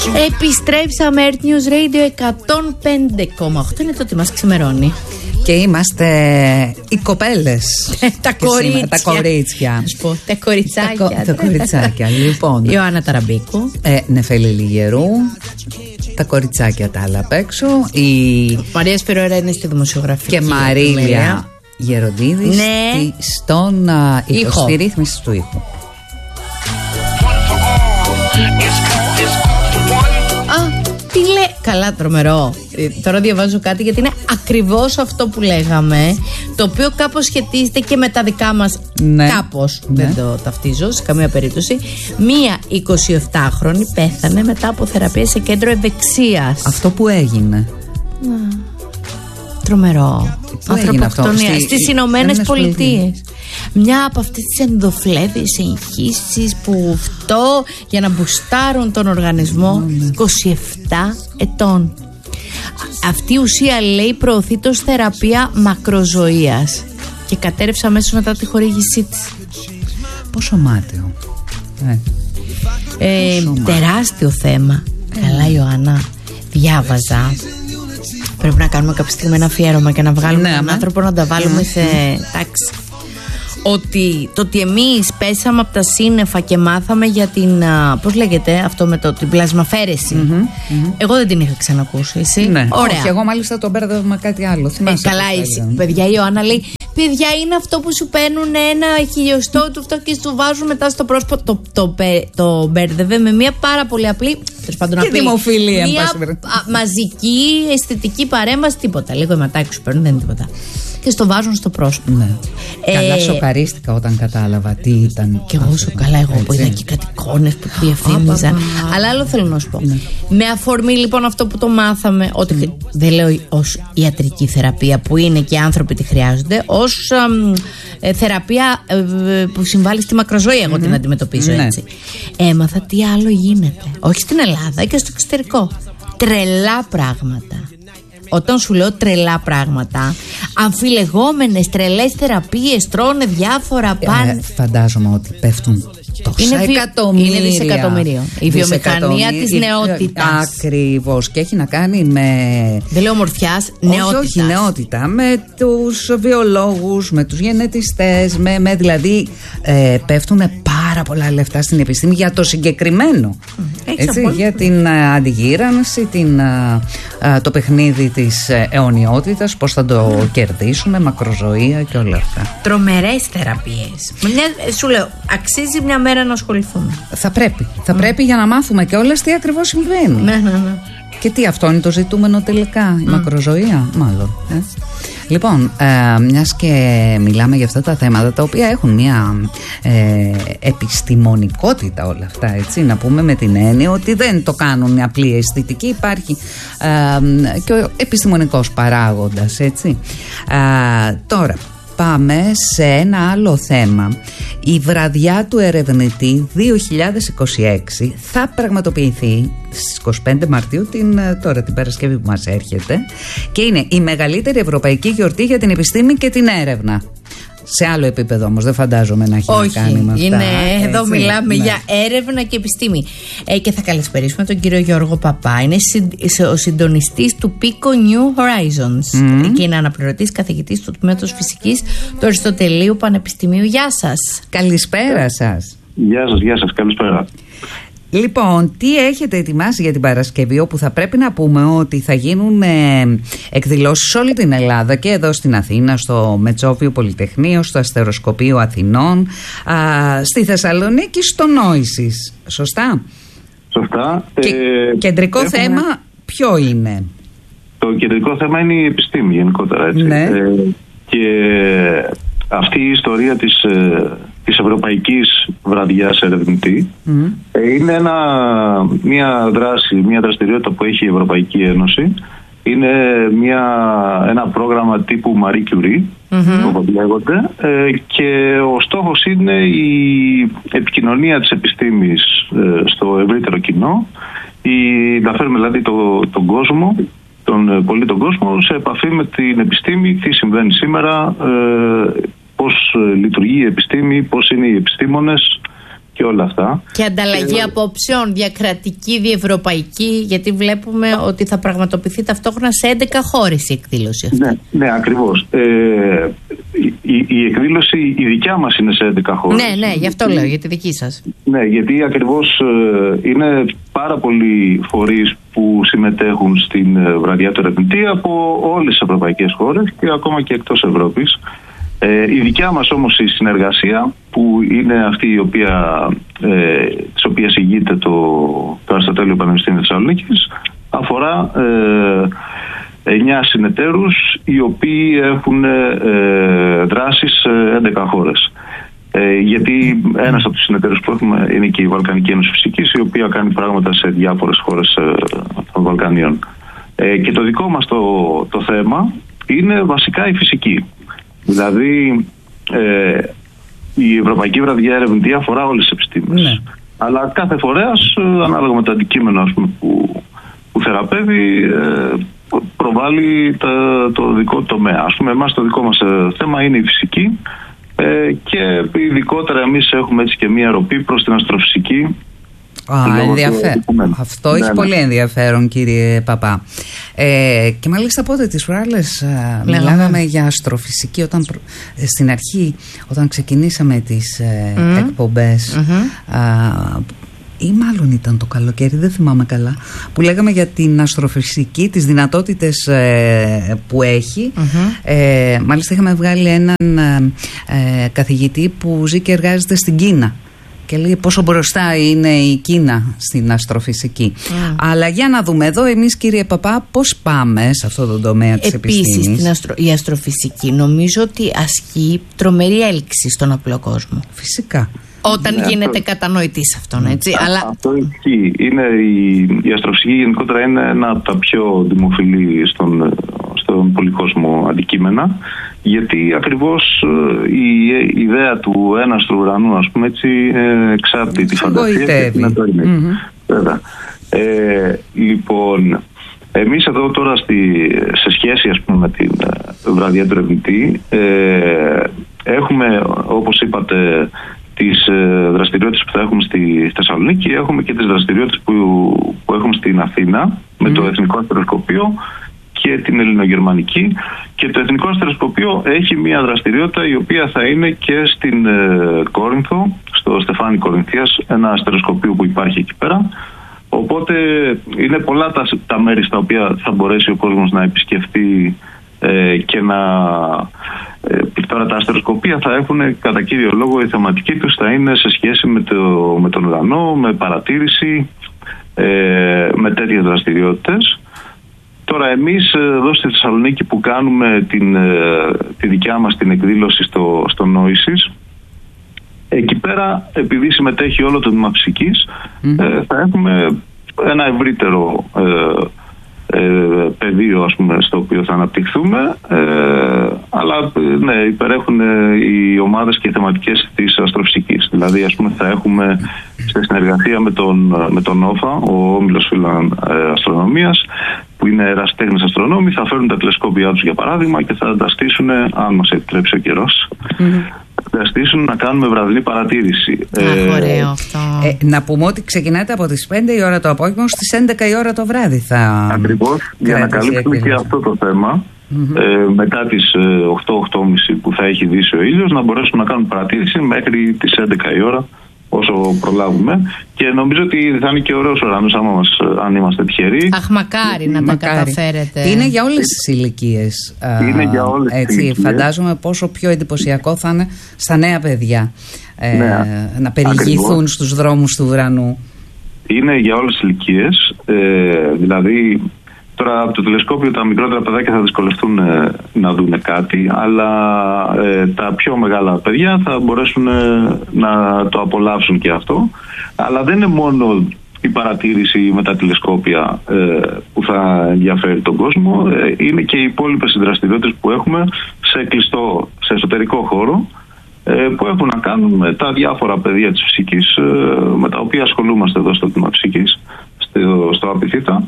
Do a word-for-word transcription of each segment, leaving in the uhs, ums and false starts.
Επιστρέψαμε, Earth News Radio εκατόν πέντε κόμμα οκτώ. Είναι το ότι μας ξημερώνει. Και είμαστε οι κοπέλες. Τα κορίτσια. Τα κορίτσια. Τα κοριτσάκια. Τα κοριτσάκια. Λοιπόν. Ιωάννα Ταραμπίκου. Ε, Νεφέλη Λιγερού. Τα κοριτσάκια τα άλλα απ' έξω. Η Μαρία Σπυροέρα είναι στη δημοσιογραφία. Και Μαρίλια Γεροντίδη. Ναι. Στον ήχο. Στη ρύθμιση του ήχου. Τι λέει, καλά, τρομερό. Ε, τώρα διαβάζω κάτι γιατί είναι ακριβώς αυτό που λέγαμε, το οποίο κάπως σχετίζεται και με τα δικά μας. Ναι. Κάπως, ναι. Δεν το ταυτίζω σε καμία περίπτωση. Μία εικοσιεπτάχρονη πέθανε μετά από θεραπεία σε κέντρο ευεξίας. Αυτό που έγινε. Α, τρομερό. Ανθρωποκτονία στις Ηνωμένες Πολιτείες. Μια από αυτές τις ενδοφλέβιες εγχύσεις που αυτό για να μπουστάρουν τον οργανισμό. είκοσι επτά ετών. Αυτή η ουσία, λέει, προωθείται ως θεραπεία μακροζωίας και κατέρευσε αμέσως μετά τη χορήγησή της. Πόσο μάταιο. ε. Ε, Πόσο τεράστιο μάταιο. θέμα. ε. Καλά, Ιωάννα, διάβαζα. Πρέπει να κάνουμε κάποια στιγμή ένα αφιέρωμα και να βγάλουμε, ναι, έναν άνθρωπο να τα βάλουμε, mm. σε τάξη. Ότι το ότι εμείς πέσαμε από τα σύννεφα και μάθαμε για την, πώς λέγεται αυτό με το, την πλασμαφέρεση. Mm-hmm, mm-hmm. Εγώ δεν την είχα ξανακούσει, εσύ. Ναι. Ωραία. Όχι, εγώ μάλιστα τον μπέρδευα με κάτι άλλο. Ε, καλά είσαι. Παιδιά, η Ιωάννα λέει, παιδιά, είναι αυτό που σου παίρνουν ένα χιλιοστό του αυτό και σου βάζουν μετά στο πρόσωπο. Το, το, το, το μπέρδευε με μια πάρα πολύ απλή, πάντων, και δημοφιλία. Μια α, μαζική αισθητική παρέμβαση, τίποτα. Λίγο αιματάκι σου παίρνουν, δεν είναι τίποτα. Και στο βάζουν στο πρόσωπο. Ναι. Ε, καλά, σοκαρίστηκα όταν κατάλαβα τι ήταν. Και εγώ σου καλά, εγώ που είδα και κάτι εικόνες που διαφήμιζαν. Αλλά άλλο θέλω να σου πω. Ναι. Με αφορμή λοιπόν αυτό που το μάθαμε, ότι mm. δεν λέω ως ιατρική θεραπεία που είναι και οι άνθρωποι τη χρειάζονται, ως ε, θεραπεία ε, που συμβάλλει στη μακροζωία, εγώ mm-hmm. την αντιμετωπίζω mm-hmm. έτσι. Έμαθα τι άλλο γίνεται. Όχι στην Ελλάδα και στο εξωτερικό. Τρελά πράγματα. Όταν σου λέω τρελά πράγματα, αμφιλεγόμενες τρελές θεραπείες, τρώνε διάφορα πάνω. Ε, φαντάζομαι ότι πέφτουν τόσα είναι βι... εκατομμύρια. Είναι δισεκατομμύριο. Η βιομηχανία της νεότητας. Ακριβώς. Και έχει να κάνει με. Δεν λέω ομορφιάς, νεότητας. Όχι, όχι, με τους βιολόγους, με τους γενετιστές, με, με δηλαδή ε, πέφτουν πάρα πολλά λεφτά στην επιστήμη για το συγκεκριμένο. Έτσι, για την α, αντιγύρανση, την, α, α, το παιχνίδι της αιωνιότητας, πώς θα το mm. κερδίσουμε, μακροζωία και όλα αυτά. Τρομερές θεραπείες. Μια, σου λέω, αξίζει μια μέρα να ασχοληθούμε. Θα πρέπει. Θα mm. πρέπει για να μάθουμε και όλες τι ακριβώς συμβαίνει. Ναι, ναι, ναι. Και τι αυτό είναι το ζητούμενο τελικά, η mm. μακροζωία, μάλλον. Ε? Λοιπόν, ε, μιας και μιλάμε για αυτά τα θέματα τα οποία έχουν μια ε, επιστημονικότητα όλα αυτά, έτσι, να πούμε με την έννοια ότι δεν το κάνουν μια απλή αισθητική, υπάρχει ε, και ο επιστημονικός παράγοντας, έτσι. Ε, τώρα, πάμε σε ένα άλλο θέμα. Η βραδιά του ερευνητή δύο χιλιάδες είκοσι έξι θα πραγματοποιηθεί στις είκοσι πέντε Μαρτίου, την, τώρα την Παρασκευή που μας έρχεται, και είναι η μεγαλύτερη ευρωπαϊκή γιορτή για την επιστήμη και την έρευνα. Σε άλλο επίπεδο όμως, δεν φαντάζομαι να έχει Όχι, να κάνει με αυτά. Είναι, έτσι, εδώ μιλάμε ναι. για έρευνα και επιστήμη. Ε, και θα καλησπερίσουμε τον κύριο Γιώργο Παπά. Είναι ο συντονιστής του Pico New Horizons mm. και είναι αναπληρωτής καθηγητής του Τμήματος Φυσικής του Αριστοτελείου Πανεπιστημίου. Γεια σας. Καλησπέρα σας. Γεια σας, γεια σας, καλησπέρα. Λοιπόν, τι έχετε ετοιμάσει για την Παρασκευή, όπου θα πρέπει να πούμε ότι θα γίνουν ε, εκδηλώσεις σε όλη την Ελλάδα και εδώ στην Αθήνα, στο Μετσόβιο Πολυτεχνείο, στο Αστεροσκοπείο Αθηνών, α, στη Θεσσαλονίκη, στο Νόησης. Σωστά? Σωστά. Και, ε, κεντρικό έχουμε... θέμα ποιο είναι? Το κεντρικό θέμα είναι η επιστήμη γενικότερα, έτσι. Ναι. Ε, και αυτή η ιστορία της... Ε, της Ευρωπαϊκής Βραδιάς Ερευνητή mm. είναι ένα, μια δράση, μια δραστηριότητα που έχει η Ευρωπαϊκή Ένωση. Είναι μια, ένα πρόγραμμα τύπου Marie Curie, mm-hmm. όπως λέγονται, ε, και ο στόχος είναι η επικοινωνία της επιστήμης ε, στο ευρύτερο κοινό, η, να φέρουμε δηλαδή το, τον κόσμο, τον πολύ τον κόσμο σε επαφή με την επιστήμη, τι συμβαίνει σήμερα, ε, πώς λειτουργεί η επιστήμη, πώς είναι οι επιστήμονες και όλα αυτά. Και ανταλλαγή και... απόψεων, διακρατική, διευρωπαϊκή, γιατί βλέπουμε ότι θα πραγματοποιηθεί ταυτόχρονα σε έντεκα χώρες η εκδήλωση αυτή. Ναι, ναι, ακριβώς. Ε, η, η εκδήλωση η δικιά μας είναι σε έντεκα χώρες. Ναι, ναι, γι' αυτό λέω, για τη δική σας. Ναι, γιατί ακριβώς ε, είναι πάρα πολλοί φορείς που συμμετέχουν στην βραδιά του ερευνητή από όλες τις ευρωπαϊκές χώρες και ακόμα και εκτός Ευρώπης. Ε, η δικιά μας όμως η συνεργασία, που είναι αυτή η οποία, ε, της οποίας ηγείται το, το Αριστοτέλειο Πανεπιστήμιο Θεσσαλονίκης, αφορά ε, εννιά συνεταίρους οι οποίοι έχουν ε, δράσεις σε έντεκα χώρες. Ε, γιατί ένας από τους συνεταίρους που έχουμε είναι και η Βαλκανική Ένωση Φυσικής, η οποία κάνει πράγματα σε διάφορες χώρες ε, των Βαλκανίων. Ε, και το δικό μας το, το θέμα είναι βασικά η φυσική. Δηλαδή ε, η Ευρωπαϊκή Βραδιά Ερευνητή αφορά όλες τις επιστήμες. Ναι. Αλλά κάθε φορέας, ανάλογα με το αντικείμενο, ας πούμε, που, που θεραπεύει, ε, προβάλλει το, το δικό τομέα. Ας πούμε, εμάς το δικό μας θέμα είναι η φυσική ε, και ειδικότερα εμείς έχουμε έτσι και μία ροπή προς την αστροφυσική. Α, ενδιαφέρον. Αυτό ναι, έχει ναι. πολύ ενδιαφέρον, κύριε Παπά. Ε, και μάλιστα πότε τις προάλλες μιλάγαμε για αστροφυσική όταν, στην αρχή, όταν ξεκινήσαμε τις mm. εκπομπές mm-hmm. α, ή μάλλον ήταν το καλοκαίρι, δεν θυμάμαι καλά, που λέγαμε για την αστροφυσική, τις δυνατότητες ε, που έχει. Mm-hmm. Ε, μάλιστα είχαμε βγάλει έναν ε, καθηγητή που ζει και εργάζεται στην Κίνα και λέει πόσο μπροστά είναι η Κίνα στην αστροφυσική. Mm. Αλλά για να δούμε εδώ εμείς, κύριε Παπά, πώς πάμε σε αυτό το τομέα της επιστήμης. Επίσης αστρο... η αστροφυσική νομίζω ότι ασκεί τρομερή έλξη στον απλό κόσμο. Φυσικά. Όταν ναι, γίνεται αυτό... κατανοητή σε αυτόν, έτσι. Α, αλλά... Αυτό ισχύει. Είναι η, η αστροφυσική γενικότερα είναι ένα από τα πιο δημοφιλή στον, στον πολυκόσμο αντικείμενα, γιατί ακριβώς η, η ιδέα του έναστρου ουρανού, ας πούμε έτσι, εξάρτητη τη φαντασία και την ατομή. Mm-hmm. Ε, λοιπόν, εμείς εδώ τώρα στη, σε σχέση, ας πούμε, με την βραδιά του ερευνητή, ε, έχουμε, όπως είπατε, τις δραστηριότητες που θα έχουμε στη Θεσσαλονίκη, έχουμε και τις δραστηριότητες που, που έχουμε στην Αθήνα mm. με το Εθνικό Αστεροσκοπείο και την Ελληνογερμανική. Και το Εθνικό Αστεροσκοπείο έχει μια δραστηριότητα η οποία θα είναι και στην ε, Κόρινθο, στο Στεφάνι Κορινθίας, ένα αστεροσκοπείο που υπάρχει εκεί πέρα. Οπότε είναι πολλά τα, τα μέρη στα οποία θα μπορέσει ο κόσμος να επισκεφτεί ε, και να... Ε, τώρα τα αστεροσκοπεία θα έχουν κατά κύριο λόγο, η θεματική τους θα είναι σε σχέση με, το, με τον ουρανό, με παρατήρηση, ε, με τέτοιες δραστηριότητες. Τώρα εμείς εδώ στη Θεσσαλονίκη που κάνουμε την, τη δικιά μας την εκδήλωση στο, στο Νόησης, εκεί πέρα επειδή συμμετέχει όλο το τμήμα φυσικής, mm-hmm. ε, θα έχουμε ένα ευρύτερο ε, ε, πεδίο, ας πούμε, στο οποίο θα αναπτυχθούμε, ε, αλλά ναι, υπερέχουν οι ομάδες και οι θεματικές της αστροφυσικής. Δηλαδή, ας πούμε, θα έχουμε σε συνεργασία με τον, με τον ΟΦΑ, ο Όμιλος Φίλων ε, Αστρονομίας, που είναι ερασιτέχνες αστρονόμοι, θα φέρουν τα τηλεσκόπια τους για παράδειγμα και θα τα στήσουν, αν μας επιτρέψει ο καιρός, mm-hmm. θα στήσουν να κάνουμε βραδινή παρατήρηση. Αχ, ε, ωραίο αυτό. Ε, να πούμε ότι ξεκινάτε από τις πέντε η ώρα το απόγευμα, στις έντεκα η ώρα το βράδυ θα... Ακριβώς, για να καλύψουμε και αυτό το θέμα. Mm-hmm. Ε, μετά τις οκτώ οκτώ και μισή που θα έχει δύσει ο ήλιος, να μπορέσουμε να κάνουμε παρατήρηση μέχρι τις έντεκα η ώρα, όσο προλάβουμε, και νομίζω ότι θα είναι και ωραίος ουρανός αν είμαστε τυχεροί. Αχ, μακάρι να μακάρι. τα καταφέρετε. Είναι για όλες τις ηλικίες. Είναι για όλες τις ηλικίες. Φαντάζομαι πόσο πιο εντυπωσιακό θα είναι στα νέα παιδιά ε, ναι, να περιηγηθούν ακριβώς στους δρόμους του ουρανού. Είναι για όλες τις ηλικίες. Ε, δηλαδή τώρα από το τηλεσκόπιο τα μικρότερα παιδάκια θα δυσκολευτούν ε, να δουν κάτι, αλλά ε, τα πιο μεγάλα παιδιά θα μπορέσουν ε, να το απολαύσουν και αυτό. Αλλά δεν είναι μόνο η παρατήρηση με τα τηλεσκόπια ε, που θα ενδιαφέρει τον κόσμο, ε, είναι και οι υπόλοιπες δραστηριότητες που έχουμε σε κλειστό, σε εσωτερικό χώρο, ε, που έχουν να κάνουν με τα διάφορα πεδία της φυσικής, ε, με τα οποία ασχολούμαστε εδώ στο τμήμα φυσικής, στο, στο Απιθύτα.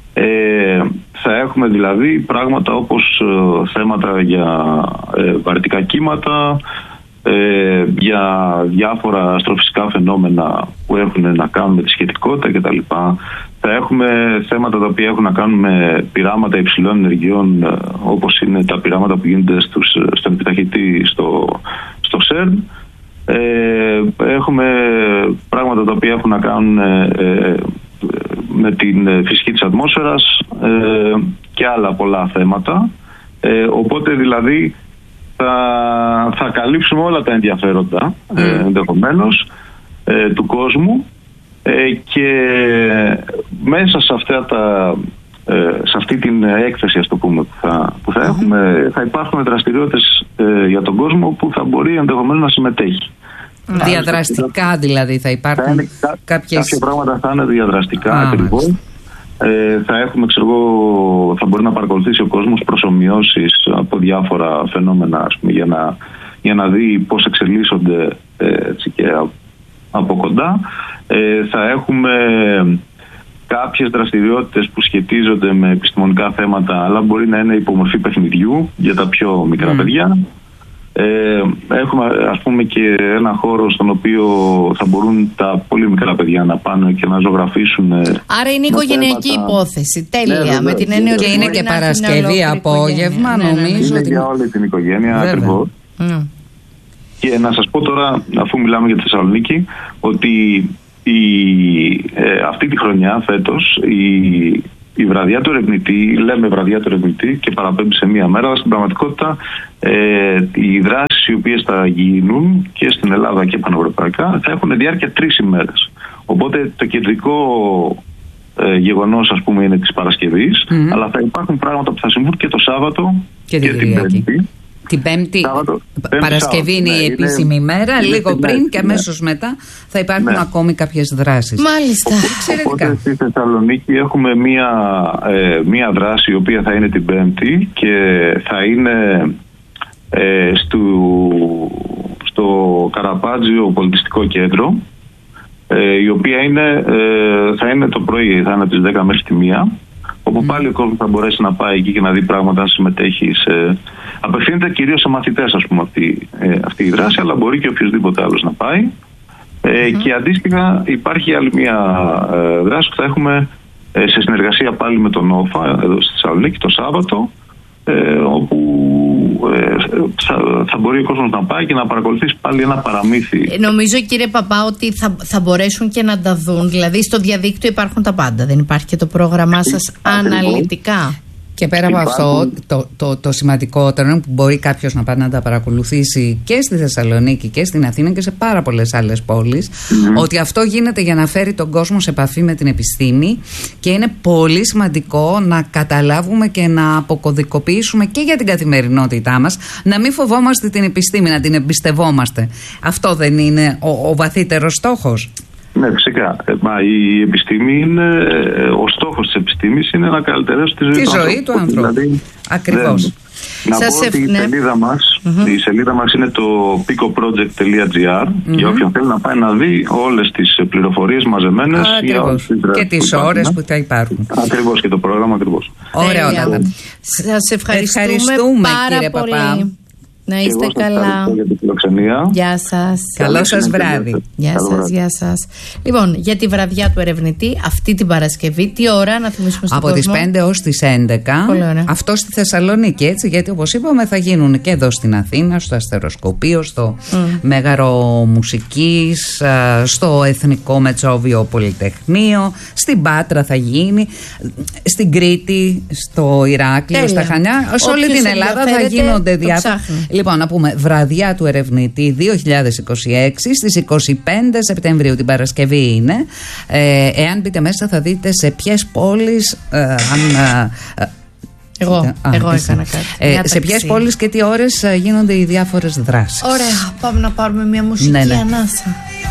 Ε, θα έχουμε δηλαδή πράγματα όπως ε, θέματα για ε, βαρυτικά κύματα, ε, για διάφορα αστροφυσικά φαινόμενα που έχουν να κάνουν με τη σχετικότητα κτλ. Θα έχουμε θέματα τα οποία έχουν να κάνουν με πειράματα υψηλών ενεργειών, όπως είναι τα πειράματα που γίνονται στους, στον επιταχυτή στο, στο σερν. Ε, έχουμε πράγματα τα οποία έχουν να κάνουν ε, με την φυσική της ατμόσφαιρας ε, και άλλα πολλά θέματα. Ε, οπότε δηλαδή θα, θα καλύψουμε όλα τα ενδιαφέροντα mm. ε, ενδεχομένως ε, του κόσμου ε, και μέσα σε, αυτά τα, ε, σε αυτή την έκθεση, ας το πούμε, που θα, που θα mm. έχουμε, θα υπάρχουν δραστηριότητες ε, για τον κόσμο που θα μπορεί ενδεχομένως να συμμετέχει. Διαδραστικά δηλαδή θα υπάρχουν θα είναι, κάποιες... Κάποια πράγματα θα είναι διαδραστικά ακριβώς. Ε, θα έχουμε, ξέρω εγώ, θα μπορεί να παρακολουθήσει ο κόσμος προσομοιώσεις από διάφορα φαινόμενα, ας πούμε, για να, για να δει πώς εξελίσσονται ε, έτσι, και από κοντά. Ε, θα έχουμε κάποιες δραστηριότητες που σχετίζονται με επιστημονικά θέματα, αλλά μπορεί να είναι υπομορφή παιχνιδιού για τα πιο μικρά mm. παιδιά. Ε, έχουμε, ας πούμε, και ένα χώρο στον οποίο θα μπορούν τα πολύ μικρά παιδιά να πάνε και να ζωγραφίσουν. Άρα είναι οικογενειακή θέματα. Υπόθεση. Τέλεια. Ναι, με την έννοια και είναι και Παρασκευή απόγευμα, ναι, νομίζω. Ναι, ναι, ναι. Είναι για όλη την οικογένεια ακριβώς. Mm. Και να σας πω τώρα, αφού μιλάμε για τη Θεσσαλονίκη, ότι η, ε, αυτή τη χρονιά φέτος η Η βραδιά του ερευνητή, λέμε βραδιά του ερευνητή και παραπέμπει σε μία μέρα, αλλά στην πραγματικότητα ε, οι δράσεις οι οποίες θα γίνουν και στην Ελλάδα και πανευρωπαϊκά θα έχουν διάρκεια τρεις ημέρες. Οπότε το κεντρικό ε, γεγονός, ας πούμε, είναι της Παρασκευής, mm-hmm. αλλά θα υπάρχουν πράγματα που θα συμβούν και το Σάββατο και, και την Πέμπτη. Την Πέμπτη, Σάββατο, Παρασκευή είναι η επίσημη ημέρα, είναι, λίγο είναι, πριν είναι, και αμέσως ναι. μετά θα υπάρχουν ναι. ακόμη κάποιες δράσεις. Μάλιστα. Οπότε στη Θεσσαλονίκη έχουμε μία, ε, μία δράση η οποία θα είναι την Πέμπτη και θα είναι ε, στο, στο Καραπάτζιο Πολιτιστικό Κέντρο, ε, η οποία είναι, ε, θα είναι το πρωί, θα είναι από τις δέκα μέχρι τη μία, όπου πάλι ο κόσμος θα μπορέσει να πάει εκεί και να δει πράγματα, να συμμετέχει σε... Απευθύνεται κυρίως σε μαθητές, ας πούμε, αυτή, ε, αυτή η δράση, αλλά μπορεί και οποιοδήποτε άλλος να πάει. Ε, mm-hmm. Και αντίστοιχα υπάρχει άλλη μια ε, δράση που θα έχουμε ε, σε συνεργασία πάλι με τον ΟΦΑ εδώ στη Θεσσαλονίκη το Σάββατο, ε, όπου ε, θα, θα μπορεί ο κόσμος να πάει και να παρακολουθήσει πάλι ένα παραμύθι. Ε, νομίζω, κύριε Παπά, ότι θα, θα μπορέσουν και να τα δουν. Δηλαδή στο διαδίκτυο υπάρχουν τα πάντα. Δεν υπάρχει και το πρόγραμμά σας αναλυτικά. Και πέρα από αυτό, το, το, το σημαντικότερο είναι που μπορεί κάποιος να πάει να τα παρακολουθήσει και στη Θεσσαλονίκη και στην Αθήνα και σε πάρα πολλές άλλες πόλεις, mm-hmm. ότι αυτό γίνεται για να φέρει τον κόσμο σε επαφή με την επιστήμη και είναι πολύ σημαντικό να καταλάβουμε και να αποκωδικοποιήσουμε και για την καθημερινότητά μας, να μην φοβόμαστε την επιστήμη, να την εμπιστευόμαστε. Αυτό δεν είναι ο, ο βαθύτερος στόχος? Ναι, φυσικά. Ε, μα η επιστήμη είναι, ο στόχος της επιστήμης είναι να καλυτερεύσει τη ζωή, τη του, ζωή του άνθρωπου. Δηλαδή, ακριβώς. Δεν, να σας πω ότι η, ναι. σελίδα μας, mm-hmm. η σελίδα μας είναι το picoproject τελεία gr mm-hmm. και όποιον θέλει να πάει να δει όλες τις πληροφορίες μαζεμένες. Ακριβώς. Και τις ώρες που θα υπάρχουν. Ακριβώς, και το πρόγραμμα ακριβώς. Ωραία. Σας ευχαριστούμε, ευχαριστούμε πάρα κύριε πολύ. Παπά. Να είστε εγώ καλά. Για την φιλοξενία. Γεια σας. Καλό σας βράδυ. Γεια Καλό σας, βράδυ. γεια σας. Λοιπόν, για τη βραδιά του ερευνητή, αυτή την Παρασκευή, τι ώρα να θυμίσουμε στον Από κόσμο? τις πέντε ως τις έντεκα. Αυτό στη Θεσσαλονίκη, έτσι, γιατί όπως είπαμε θα γίνουν και εδώ στην Αθήνα, στο Αστεροσκοπείο, στο mm. Μέγαρο Μουσικής, στο Εθνικό Μετσόβιο Πολυτεχνείο, στην Πάτρα θα γίνει, στην Κρήτη, στο Ηράκλειο, Τέλεια. Στα Χανιά. Σε όλη την Ελλάδα θα γίνονται διάφορα. Λοιπόν, να πούμε βραδιά του ερευνητή δύο χιλιάδες είκοσι έξι στις είκοσι πέντε Σεπτεμβρίου, την Παρασκευή είναι. Ε, εάν μπείτε μέσα θα δείτε σε ποιες πόλεις ε, αν, ε, εγώ, α, εγώ έκανα κάτι. Ε, σε ποιες πόλεις και τι ώρες γίνονται οι διάφορες δράσεις. Ωραία, πάμε να πάρουμε μια μουσική ναι, ναι. ανάσα.